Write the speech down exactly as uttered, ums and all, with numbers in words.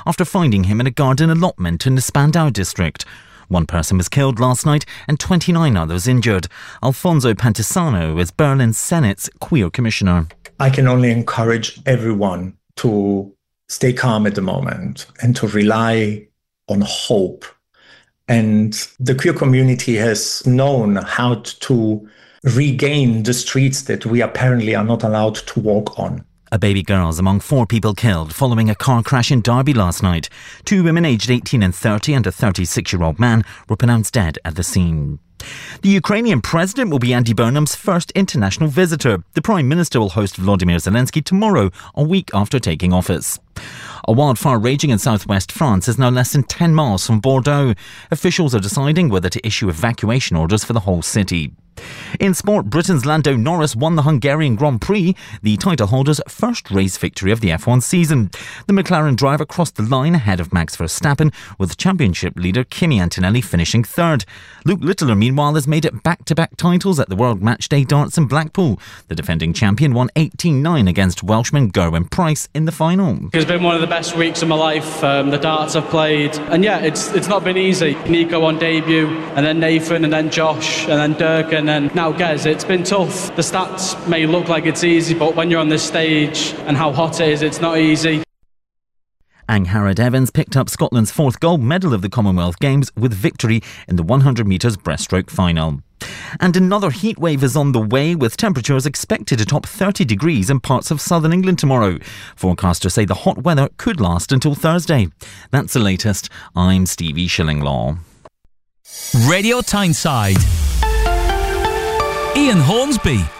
after finding him in a garden allotment in the Spandau district. One person was killed last night and twenty-nine others injured. Alfonso Pantisano is Berlin Senate's queer commissioner. I can only encourage everyone to stay calm at the moment and to rely on hope. And the queer community has known how to regain the streets that we apparently are not allowed to walk on. A baby girl is among four people killed following a car crash in Derby last night. Two women aged eighteen and thirty and a thirty-six-year-old man were pronounced dead at the scene. The Ukrainian president will be Andy Burnham's first international visitor. The Prime Minister will host Volodymyr Zelensky tomorrow, a week after taking office. A wildfire raging in southwest France is now less than ten miles from Bordeaux. Officials are deciding whether to issue evacuation orders for the whole city. In sport, Britain's Lando Norris won the Hungarian Grand Prix, the title holder's first race victory of the F one season. The McLaren driver crossed the line ahead of Max Verstappen, with championship leader Kimi Antonelli finishing third. Luke Littler, meanwhile, has made it back-to-back titles at the World Matchday Darts in Blackpool. The defending champion won eighteen nine against Welshman Gerwyn Price in the final. It's been one of the best weeks of my life, um, the darts I've played. And yeah, it's it's not been easy. Nico on debut, and then Nathan, and then Josh, and then Dirk, and then now Gez. It's been tough. The stats may look like it's easy, but when you're on this stage and how hot it is, it's not easy. Angharad Evans picked up Scotland's fourth gold medal of the Commonwealth Games with victory in the one hundred metres breaststroke final. And another heat wave is on the way, with temperatures expected to top thirty degrees in parts of southern England tomorrow. Forecasters say the hot weather could last until Thursday. That's the latest. I'm Stevie Shillinglaw. Radio Tyneside. Ian Hornsby.